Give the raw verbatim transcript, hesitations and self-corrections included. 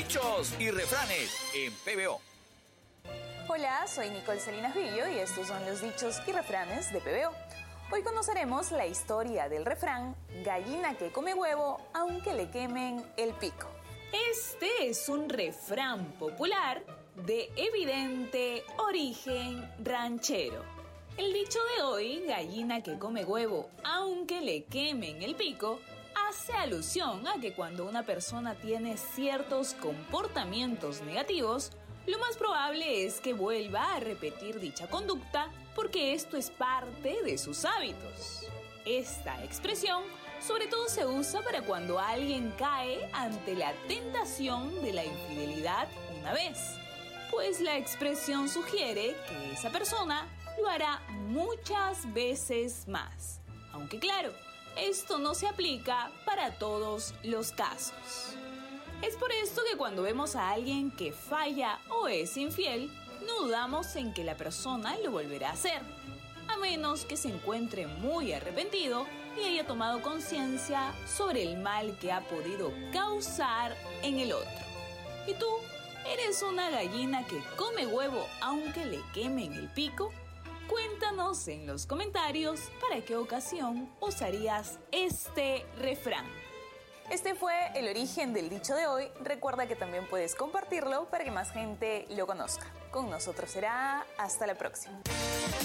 Dichos y refranes en P B O. Hola, soy Nicole Salinas Villo y estos son los dichos y refranes de P B O. Hoy conoceremos la historia del refrán gallina que come huevo aunque le quemen el pico. Este es un refrán popular de evidente origen ranchero. El dicho de hoy, gallina que come huevo aunque le quemen el pico, hace alusión a que cuando una persona tiene ciertos comportamientos negativos, lo más probable es que vuelva a repetir dicha conducta porque esto es parte de sus hábitos. Esta expresión sobre todo se usa para cuando alguien cae ante la tentación de la infidelidad una vez, pues la expresión sugiere que esa persona lo hará muchas veces más. Aunque claro, esto no se aplica para todos los casos. Es por esto que cuando vemos a alguien que falla o es infiel, no dudamos en que la persona lo volverá a hacer, a menos que se encuentre muy arrepentido y haya tomado conciencia sobre el mal que ha podido causar en el otro. ¿Y tú? ¿Eres una gallina que come huevo aunque le quemen el pico? Cuéntanos en los comentarios para qué ocasión usarías este refrán. Este fue el origen del dicho de hoy. Recuerda que también puedes compartirlo para que más gente lo conozca. Con nosotros será hasta la próxima.